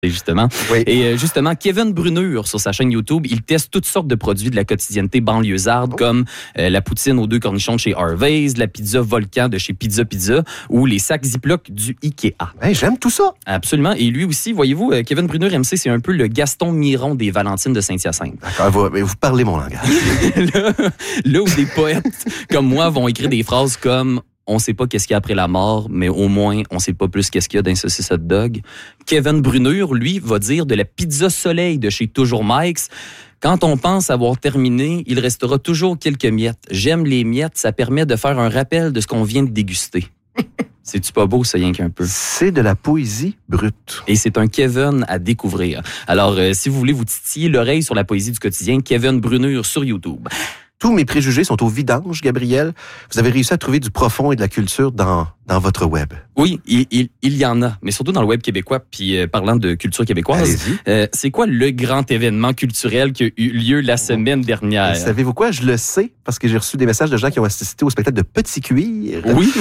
Justement. Oui. Et justement, Kevin Brunure, sur sa chaîne YouTube, il teste toutes sortes de produits de la quotidienneté banlieusarde, comme la poutine aux 2 cornichons de chez Harvey's, la pizza Volcan de chez Pizza Pizza ou les sacs Ziploc du Ikea. Hey, j'aime tout ça. Absolument. Et lui aussi, voyez-vous, Kevin Brunure MC, c'est un peu le Gaston Miron des Valentines de Saint-Hyacinthe. D'accord, vous parlez mon langage. là où des poètes comme moi vont écrire des phrases comme « On sait pas qu'est-ce qu'il y a après la mort, mais au moins, on sait pas plus qu'est-ce qu'il y a dans un saucisse hot dog ». Kevin Brunure, lui, va dire de la pizza Soleil de chez Toujours Mike's. Quand on pense avoir terminé, il restera toujours quelques miettes. J'aime les miettes, ça permet de faire un rappel de ce qu'on vient de déguster. C'est-tu pas beau, ça, rien qu'un peu? C'est de la poésie brute. Et c'est un Kevin à découvrir. Alors, si vous voulez vous titiller l'oreille sur la poésie du quotidien, Kevin Brunure sur YouTube. Tous mes préjugés sont au vidange, Gabriel. Vous avez réussi à trouver du profond et de la culture dans votre web. Oui, il y en a, mais surtout dans le web québécois. Puis parlant de culture québécoise, c'est quoi le grand événement culturel qui a eu lieu la semaine dernière? Savez-vous quoi? Je le sais parce que j'ai reçu des messages de gens qui ont assisté au spectacle de Petit Cuir. Oui.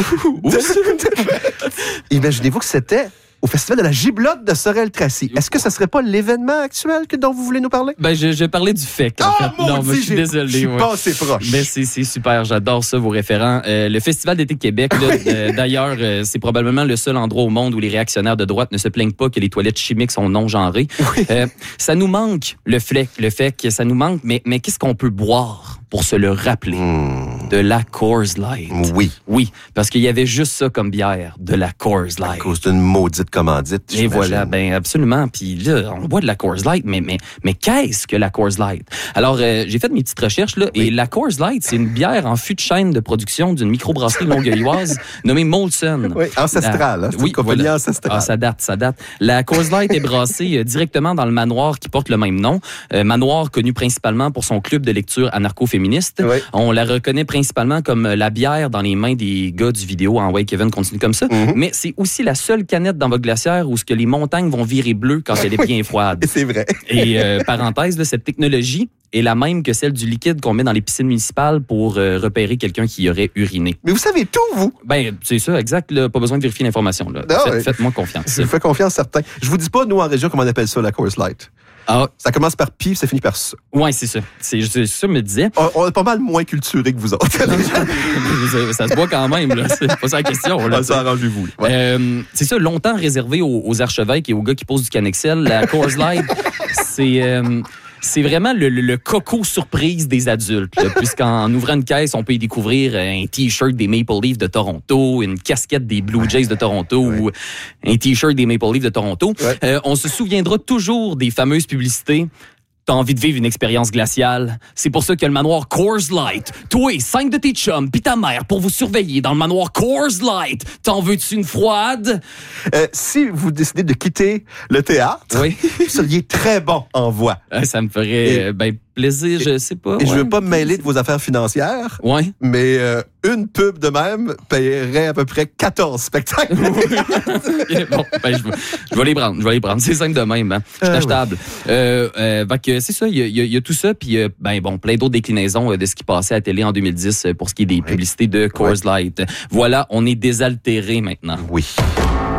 Imaginez-vous que c'était au Festival de la Giblotte de Sorel-Tracy. Est-ce que ce serait pas l'événement actuel dont vous voulez nous parler? Ben, je parlais du FEC. Non, je suis désolé. Je suis pas assez proche. Mais c'est super, j'adore ça, vos référents. Le Festival d'été de Québec, là, d'ailleurs, c'est probablement le seul endroit au monde où les réactionnaires de droite ne se plaignent pas que les toilettes chimiques sont non-genrées. Oui. Ça nous manque, le FEC, ça nous manque, mais qu'est-ce qu'on peut boire pour se le rappeler? De la Coors Light. Oui. Oui, parce qu'il y avait juste ça comme bière, de la Coors Light. À cause d'une maudite commandite. Et voilà, ben absolument. Puis là, on boit de la Coors Light, mais qu'est-ce que la Coors Light? Alors, j'ai fait mes petites recherches, là, et la Coors Light, c'est une bière en fût de chêne de production d'une microbrasserie longueuilloise nommée Molson. Oui, ancestrale. Hein? C'est une compagnie ancestrale. Ah, ça date. La Coors Light est brassée directement dans le manoir qui porte le même nom. Manoir connu principalement pour son club de lecture anarcho-féministe. Oui. On la reconnaît principalement comme la bière dans les mains des gars du vidéo en Way Kevin continue comme ça. Mais c'est aussi la seule canette dans votre glacière où ce que les montagnes vont virer bleues quand elle est bien froide. C'est vrai. Et parenthèse, là, cette technologie est la même que celle du liquide qu'on met dans les piscines municipales pour repérer quelqu'un qui aurait uriné. Mais vous savez tout, vous. Ben, c'est ça, exact. Là, pas besoin de vérifier l'information. Là. Faites-moi confiance. Je vous fais confiance, certain. Je vous dis pas, nous, en région, comment on appelle ça, la Coors Light. Ah. Ça commence par pi, ça finit par ça. Oui, c'est ça. C'est ça me disait. On est pas mal moins culturés que vous autres. Ça se boit quand même, là. C'est pas ça la question. Là, ça, arrangez-vous. Ouais. C'est ça, longtemps réservé aux archevêques et aux gars qui posent du Canexel. La Coors Light, c'est vraiment le coco surprise des adultes. Puisqu'en ouvrant une caisse, on peut y découvrir un T-shirt des Maple Leafs de Toronto, une casquette des Blue Jays de Toronto ou un T-shirt des Maple Leafs de Toronto. On se souviendra toujours des fameuses publicités. T'as envie de vivre une expérience glaciale? C'est pour ça qu'il y a le manoir Coors Light. Toi, 5 de tes chums, pis ta mère pour vous surveiller dans le manoir Coors Light. T'en veux-tu une froide? Si vous décidez de quitter le théâtre, vous seriez très bon en voix. Ça me ferait plaisir, je sais pas. Et je veux pas me mêler de vos affaires financières, mais une pub de même paierait à peu près 14 spectacles. Bon, je vais les prendre. C'est simple de même. Hein. Je suis achetable. C'est ça, il y a tout ça, puis plein d'autres déclinaisons de ce qui passait à la télé en 2010 pour ce qui est des publicités de Coors Light. Voilà, on est désaltérés maintenant. Oui.